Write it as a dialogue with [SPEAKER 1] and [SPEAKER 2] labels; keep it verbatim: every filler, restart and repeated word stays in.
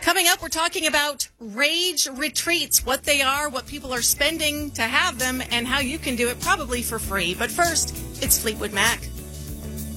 [SPEAKER 1] Coming up, we're talking about rage retreats, what they are, what people are spending to have them, and how you can do it probably for free. But first, it's Fleetwood Mac.